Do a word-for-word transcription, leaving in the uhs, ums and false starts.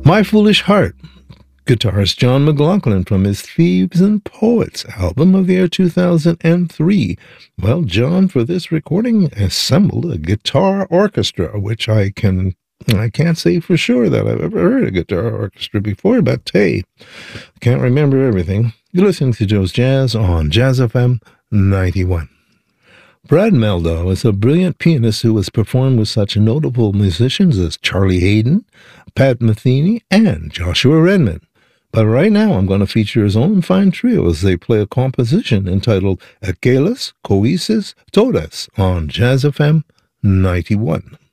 My Foolish Heart, guitarist John McLaughlin from his Thieves and Poets album of the year two thousand three. Well, John, for this recording, assembled a guitar orchestra, which I can I can't say for sure that I've ever heard a guitar orchestra before, but hey, I can't remember everything. You're listening to Joe's Jazz on Jazz F M ninety-one. Brad Mehldau is a brilliant pianist who has performed with such notable musicians as Charlie Haydn, Pat Metheny, and Joshua Redman. But right now I'm going to feature his own fine trio as they play a composition entitled Aquelas Coesis Todas on Jazz F M ninety-one.